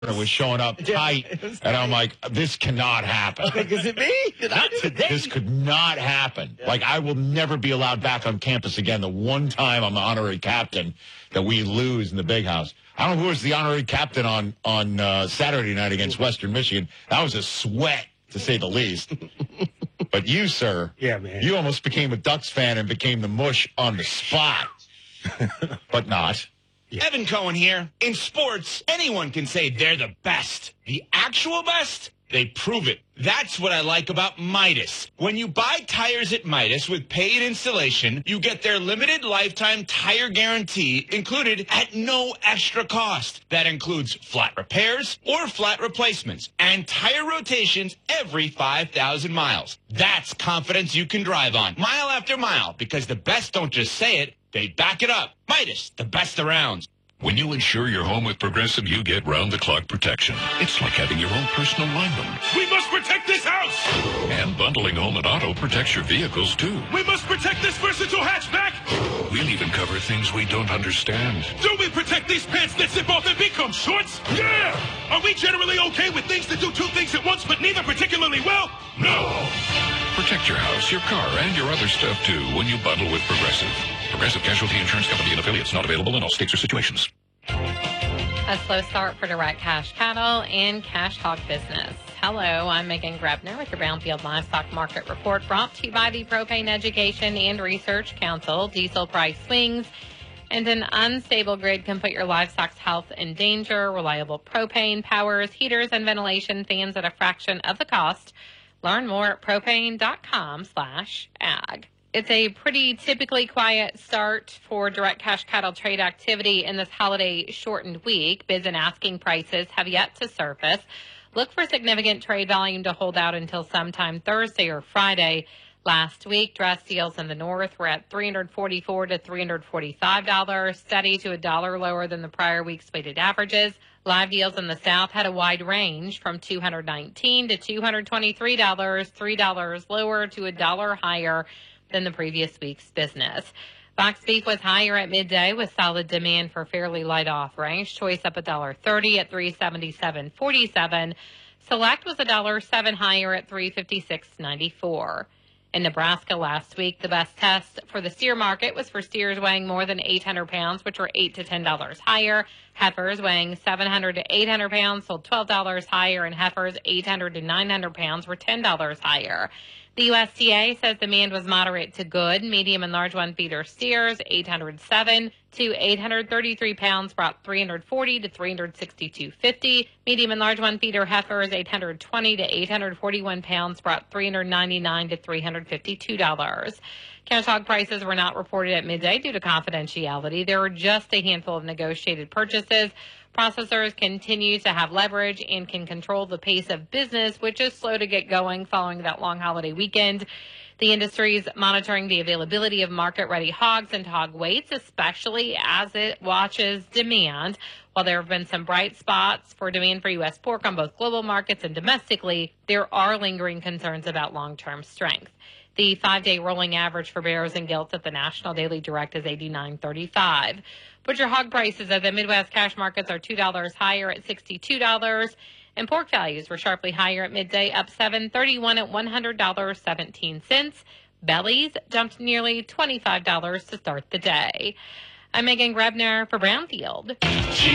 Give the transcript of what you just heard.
was showing up tight, and I'm like, this cannot happen. Is it me? Not today. This could not happen. Yeah. Like, I will never be allowed back on campus again. The one time I'm the honorary captain that we lose in the big house. I don't know who was the honorary captain on Saturday night against Western Michigan. That was a sweat, to say the least. But you, sir, yeah, man, you almost became a Ducks fan and became the mush on the spot. But not. Yeah. Evan Cohen here. In sports, anyone can say they're the best. The actual best? They prove it. That's what I like about Midas. When you buy tires at Midas with paid installation, you get their limited lifetime tire guarantee included at no extra cost. That includes flat repairs or flat replacements and tire rotations every 5,000 miles. That's confidence you can drive on, mile after mile, because the best don't just say it, they back it up. Midas, the best around. When you insure your home with Progressive, you get round-the-clock protection. It's like having your own personal lineman. We must protect this house! And bundling home and auto protects your vehicles, too. We must protect this versatile hatchback! We'll even cover things we don't understand. Do we protect these pants that zip off and become shorts? Yeah! Are we generally okay with things that do two things at once, but neither particularly well? No! Protect your house, your car, and your other stuff, too, when you bundle with Progressive. Progressive Casualty Insurance Company and affiliates, not available in all states or situations. A slow start for direct cash cattle and cash hog business. Hello, I'm Megan Grebner with your Brownfield Livestock Market Report, brought to you by the Propane Education and Research Council. Diesel price swings and an unstable grid can put your livestock's health in danger. Reliable propane powers heaters and ventilation fans at a fraction of the cost. Learn more at propane.com/ag. It's a pretty typically quiet start for direct cash cattle trade activity in this holiday shortened week. Bids and asking prices have yet to surface. Look for significant trade volume to hold out until sometime Thursday or Friday. Last week, dress deals in the north were at $344 to $345, steady to $1 lower than the prior week's weighted averages. Live deals in the south had a wide range from $219 to $223, $3 lower to $1 higher than the previous week's business. Box beef was higher at midday with solid demand for fairly light offerings. Choice up $1.30 at $377.47. Select was $1.07 higher at $356.94. In Nebraska last week, the best test for the steer market was for steers weighing more than 800 pounds, which were $8 to $10 higher. Heifers weighing 700 to 800 pounds sold $12 higher, and heifers 800 to 900 pounds were $10 higher. The USDA says demand was moderate to good. Medium and large one feeder steers, 807 to 833 pounds, brought 340 to 362.50. Medium and large one feeder heifers, 820 to 841 pounds, brought 399 to $352. Cash hog prices were not reported at midday due to confidentiality. There were just a handful of negotiated purchases. Processors continue to have leverage and can control the pace of business, which is slow to get going following that long holiday weekend. The industry is monitoring the availability of market-ready hogs and hog weights, especially as it watches demand. While there have been some bright spots for demand for U.S. pork on both global markets and domestically, there are lingering concerns about long-term strength. The 5-day rolling average for barrows and gilts at the National Daily Direct is 89.35. Butcher hog prices at the Midwest cash markets are $2 higher at $62, and pork values were sharply higher at midday, up $7.31 at $100.17. Bellies jumped nearly $25 to start the day. I'm Megan Grebner for Brownfield.